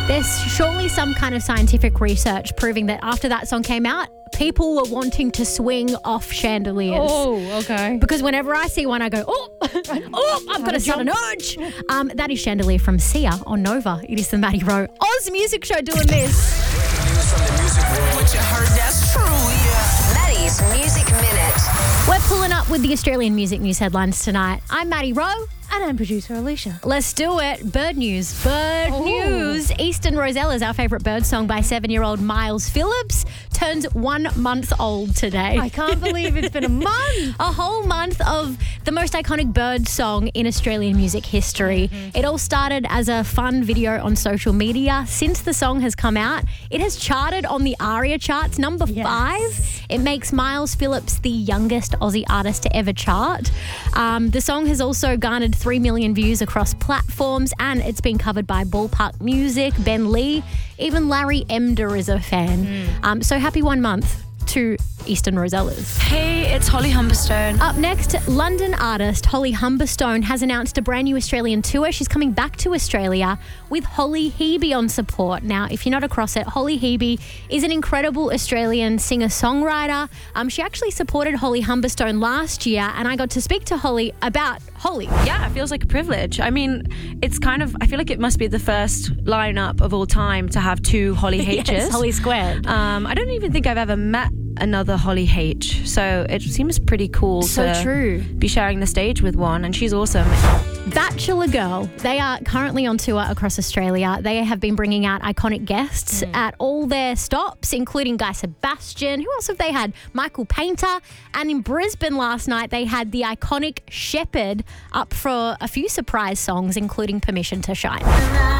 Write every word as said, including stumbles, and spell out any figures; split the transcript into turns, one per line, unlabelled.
There's surely some kind of scientific research proving that after that song came out, people were wanting to swing off chandeliers.
Oh, okay.
Because whenever I see one, I go, oh, oh, I've got a sudden urge. Um, that is Chandelier from Sia on Nova. It is the Maddie Rowe Oz Music Show doing this.
What you heard, that's true, yeah.
Maddie's Music Minute.
We're pulling up with the Australian music news headlines tonight. I'm Maddie Rowe.
And I'm producer Alicia.
Let's do it. Bird news. Bird
Oh.
news. Eastern Roselle is our favourite bird song by seven-year-old Miles Phillips. Turns one month old today.
I can't believe it's been a month.
A whole month of the most iconic bird song in Australian music history.
Mm-hmm.
It all started as a fun video on social media. Since the song has come out, it has charted on the ARIA charts, number
Yes.
five. It makes Miles Phillips the youngest Aussie artist to ever chart. Um, the song has also garnered three million views across platforms, and it's been covered by Ballpark Music, Ben Lee, even Larry Emder is a fan.
Mm.
Um, so happy one month to Eastern Rosellas.
Hey, it's Holly Humberstone.
Up next, London artist Holly Humberstone has announced a brand new Australian tour. She's coming back to Australia with Holly Hebe on support. Now, if you're not across it, Holly Hebe is an incredible Australian singer-songwriter. Um, she actually supported Holly Humberstone last year, and I got to speak to Holly about Holly.
Yeah, it feels like a privilege. I mean, it's kind of, I feel like it must be the first lineup of all time to have two Holly H's.
Yes, Holly squared.
Um, I don't even think I've ever met another Holly H, so it seems pretty cool
So
to
true.
be sharing the stage with one, and she's awesome.
Bachelor Girl. They are currently on tour across Australia. They have been bringing out iconic guests at all their stops, including Guy Sebastian. Who else have they had? Michael Painter. And in Brisbane last night, they had the iconic Shepherd up for a few surprise songs, including Permission to Shine.